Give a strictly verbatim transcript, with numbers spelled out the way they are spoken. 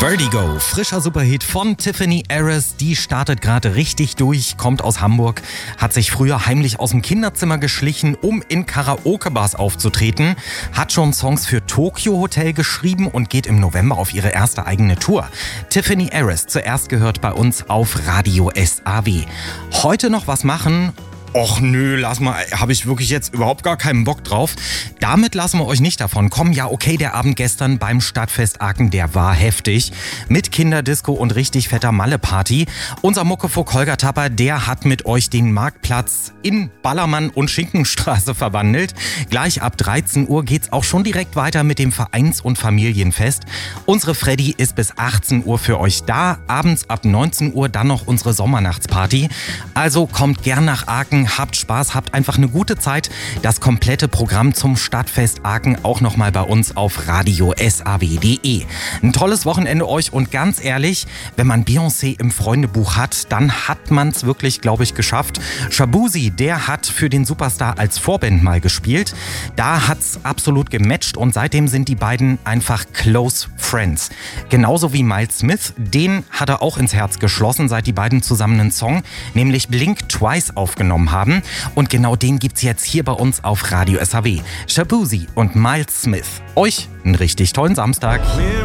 Vertigo, frischer Superhit von Tiffany Harris, die startet gerade richtig durch, kommt aus Hamburg, hat sich früher heimlich aus dem Kinderzimmer geschlichen, um in Karaoke-Bars aufzutreten, hat schon Songs für Tokyo Hotel geschrieben und geht im November auf ihre erste eigene Tour. Tiffany Harris, zuerst gehört bei uns auf Radio S A W. Heute noch was machen? Och nö, lass mal, habe ich wirklich jetzt überhaupt gar keinen Bock drauf. Damit lassen wir euch nicht davon kommen. Ja, okay, der Abend gestern beim Stadtfest Aachen, der war heftig. Mit Kinderdisco und richtig fetter Malle-Party. Unser Muckefuck Holger Tapper, der hat mit euch den Marktplatz in Ballermann und Schinkenstraße verwandelt. Gleich ab dreizehn Uhr geht's auch schon direkt weiter mit dem Vereins- und Familienfest. Unsere Freddy ist bis achtzehn Uhr für euch da. Abends ab neunzehn Uhr dann noch unsere Sommernachtsparty. Also kommt gern nach Aachen. Habt Spaß, habt einfach eine gute Zeit. Das komplette Programm zum Stadtfest Aachen auch nochmal bei uns auf radio s a w punkt d e. Ein tolles Wochenende euch und ganz ehrlich, wenn man Beyoncé im Freundebuch hat, dann hat man es wirklich, glaube ich, geschafft. Shaboozey, der hat für den Superstar als Vorband mal gespielt. Da hat's absolut gematcht und seitdem sind die beiden einfach close friends. Genauso wie Miles Smith, den hat er auch ins Herz geschlossen, seit die beiden zusammen einen Song, nämlich Blink Twice, aufgenommen haben. haben. Und genau den gibt's jetzt hier bei uns auf Radio S A W. Shaboozey und Miles Smith. Euch einen richtig tollen Samstag.